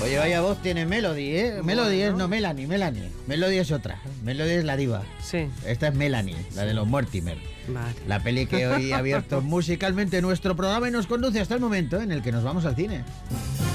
Oye, vaya voz tiene Melody, ¿eh? Melody es, no, Melanie. Melody es otra. Melody es la diva. Sí. Esta es Melanie, la de los Mortimer. Vale. La peli que hoy ha abierto musicalmente nuestro programa y nos conduce hasta el momento en el que nos vamos al cine.